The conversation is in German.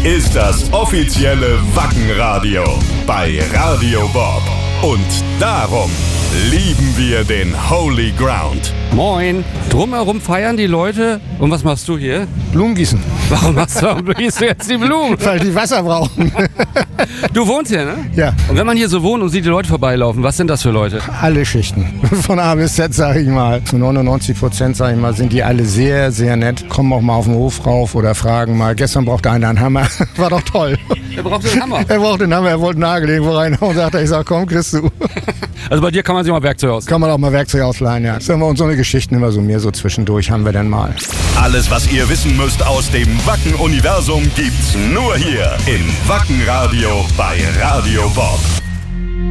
ist das offizielle Wackenradio bei Radio Bob. Und darum lieben wir den Holy Ground. Moin. Drumherum feiern die Leute. Und was machst du hier? Blumen gießen. Warum gießt du jetzt die Blumen? Weil die Wasser brauchen. Du wohnst hier, ne? Ja. Und wenn man hier so wohnt und sieht die Leute vorbeilaufen, was sind das für Leute? Alle Schichten. Von A bis Z, sage ich mal. Zu 99%, sage ich mal, sind die alle sehr, sehr nett. Kommen auch mal auf den Hof rauf oder fragen mal. Gestern brauchte einer einen Hammer. War doch toll. Er braucht einen Hammer. Er brauchte einen Hammer, er wollte einen Nagel irgendwo reinhauen und sagte, ich sag, komm, kriegst du. Also bei dir kann man sich mal Werkzeug aus. Kann man auch mal Werkzeug ausleihen, ja. Sagen wir, und so eine Geschichten immer so mehr so zwischendurch haben wir dann mal. Alles, was ihr wissen müsst aus dem Wacken-Universum, gibt's nur hier im Wackenradio bei Radio Bob.